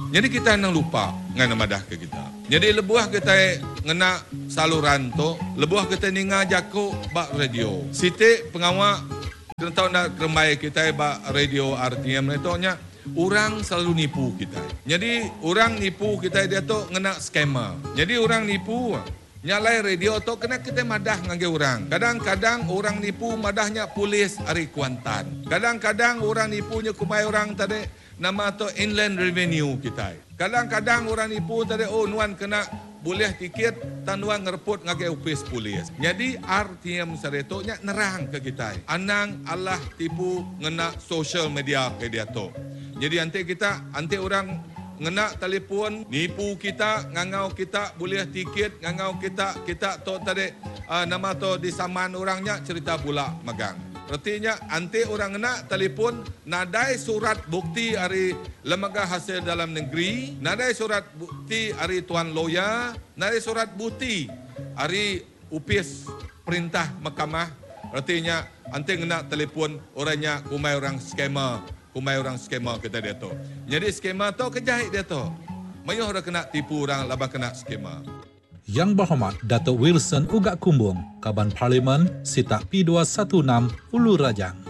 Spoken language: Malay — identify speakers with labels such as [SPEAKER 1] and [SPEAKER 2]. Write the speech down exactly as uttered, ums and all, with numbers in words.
[SPEAKER 1] Jadi kita nang lupa ngana madah ke kita. Jadi lebuah kita ngena saluran tu, lebuah kita ninga jako bak radio. Siti pengawak kena tahu nak kerembai kita bak radio R T M itu nya orang selalu nipu kita. Jadi orang nipu kita dia tu ngena skema. Jadi orang nipu nyalai radio tu kena kita madah ngangge orang. Kadang-kadang orang nipu madahnya polis ari Kuantan. Kadang-kadang orang nipunya kumai orang tadi nama tu inland revenue kita. Kadang-kadang orang nipu tadi oh nuan kena boleh tiket tan nuan ngereput ngage upis polis. Jadi R T M sareto nya nerang ke kita. Anang Allah tipu ngena social media ke dia tu. Jadi nanti kita nanti orang ngena telefon nipu kita ngangau kita boleh tiket ngangau kita kita tu tadi uh, nama tu disaman orangnya cerita pula magang. Artinya nanti orang kena telefon nadai surat bukti dari lembaga hasil dalam negeri, nadai surat bukti dari tuan lawyer, nadai surat bukti dari upis perintah mahkamah. Artinya nanti kena telefon orangnya kumai orang skema, kumai orang skema kita dia tu. Jadi skema tu kejahit dia tu. Mayuh dah kena tipu orang laba kena skema.
[SPEAKER 2] Yang berhormat Datuk Wilson Ugak Kumbung, Kaban Parlimen, Sitak P dua satu enam, Ulu Rajang.